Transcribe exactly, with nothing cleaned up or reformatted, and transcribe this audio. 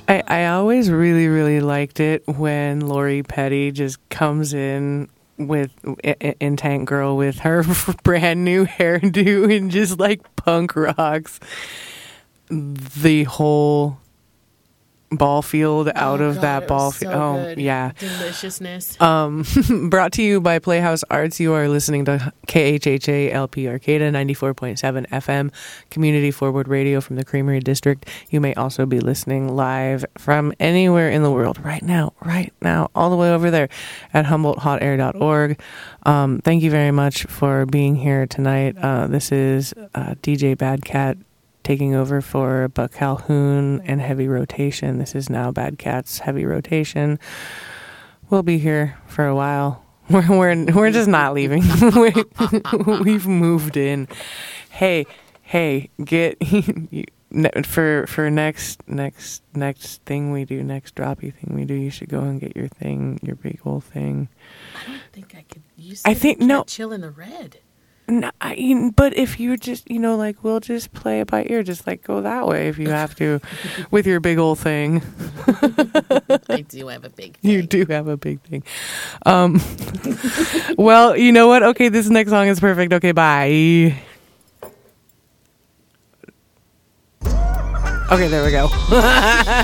I, I always really, really liked it when Lori Petty just comes in with in Tank Girl with her brand new hairdo and just like punk rocks the whole ball field out oh, of God, that ball field. So oh good. yeah, Deliciousness. Um, brought to you by Playhouse Arts. You are listening to K H H A L P Arcata ninety-four point seven F M, community forward radio from the Creamery District. You may also be listening live from anywhere in the world right now, right now, all the way over there at humboldt hot air dot org. Um, thank you very much for being here tonight. Uh, this is uh, D J Bad Cat taking over for Buck Calhoun and Heavy Rotation. This is now Bad Cat's Heavy Rotation. We'll be here for a while. We're we're, we're just not leaving. We've moved in. Hey, hey, get for for next next next thing we do, next droppy thing we do. You should go and get your thing, your big old thing. I don't think I could. You said I think you no. can't chill in the red. No, I, but if you just, you know, like, we'll just play it by ear. Just, like, go that way if you have to with your big old thing. I do have a big thing. You do have a big thing. Um, well, you know what? Okay, this next song is perfect. Okay, bye. Okay, there we go.